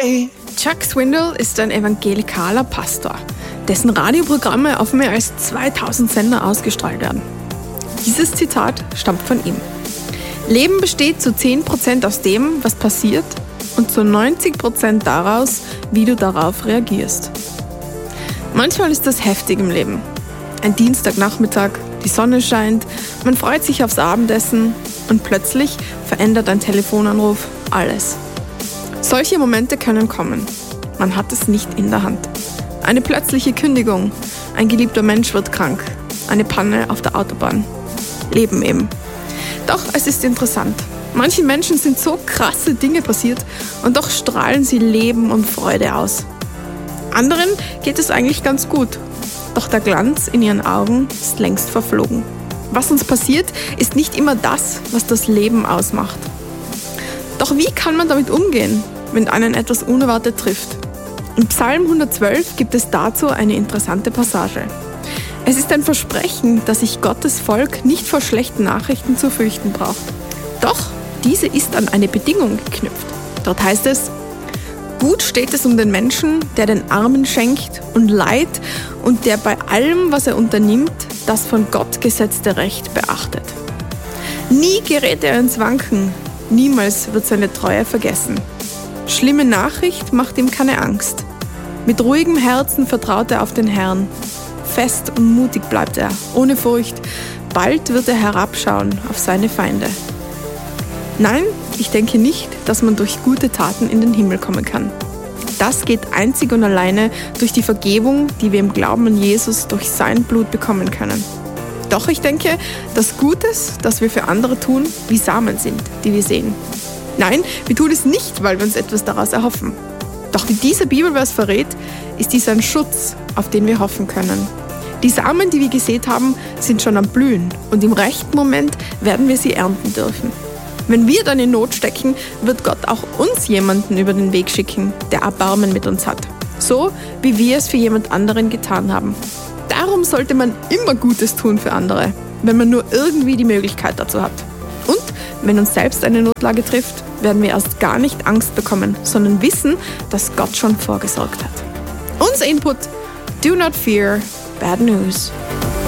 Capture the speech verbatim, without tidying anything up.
way. Chuck Swindoll ist ein evangelikaler Pastor, dessen Radioprogramme auf mehr als zweitausend Sender ausgestrahlt werden. Dieses Zitat stammt von ihm. Leben besteht zu zehn Prozent aus dem, was passiert, und zu neunzig Prozent daraus, wie du darauf reagierst. Manchmal ist das heftig im Leben. Ein Dienstagnachmittag, die Sonne scheint, man freut sich aufs Abendessen und plötzlich verändert ein Telefonanruf alles. Solche Momente können kommen. Man hat es nicht in der Hand. Eine plötzliche Kündigung, ein geliebter Mensch wird krank, eine Panne auf der Autobahn. Leben eben. Doch es ist interessant. Manchen Menschen sind so krasse Dinge passiert und doch strahlen sie Leben und Freude aus. Anderen geht es eigentlich ganz gut. Doch der Glanz in ihren Augen ist längst verflogen. Was uns passiert, ist nicht immer das, was das Leben ausmacht. Doch wie kann man damit umgehen, wenn einen etwas unerwartet trifft? Im Psalm hundertzwölf gibt es dazu eine interessante Passage. Es ist ein Versprechen, dass sich Gottes Volk nicht vor schlechten Nachrichten zu fürchten braucht. Doch diese ist an eine Bedingung geknüpft. Dort heißt es: Gut steht es um den Menschen, der den Armen schenkt und Leid und der bei allem, was er unternimmt, das von Gott gesetzte Recht beachtet. Nie gerät er ins Wanken, niemals wird seine Treue vergessen. Schlimme Nachricht macht ihm keine Angst. Mit ruhigem Herzen vertraut er auf den Herrn. Fest und mutig bleibt er, ohne Furcht. Bald wird er herabschauen auf seine Feinde. Nein, ich denke nicht, dass man durch gute Taten in den Himmel kommen kann. Das geht einzig und alleine durch die Vergebung, die wir im Glauben an Jesus durch sein Blut bekommen können. Doch ich denke, dass Gutes, das wir für andere tun, wie Samen sind, die wir sehen. Nein, wir tun es nicht, weil wir uns etwas daraus erhoffen. Doch wie dieser Bibelvers verrät, ist dies ein Schutz, auf den wir hoffen können. Die Samen, die wir gesät haben, sind schon am Blühen und im rechten Moment werden wir sie ernten dürfen. Wenn wir dann in Not stecken, wird Gott auch uns jemanden über den Weg schicken, der Erbarmen mit uns hat. So, wie wir es für jemand anderen getan haben. Darum sollte man immer Gutes tun für andere, wenn man nur irgendwie die Möglichkeit dazu hat. Und wenn uns selbst eine Notlage trifft, werden wir erst gar nicht Angst bekommen, sondern wissen, dass Gott schon vorgesorgt hat. Unser Input: Do not fear bad news.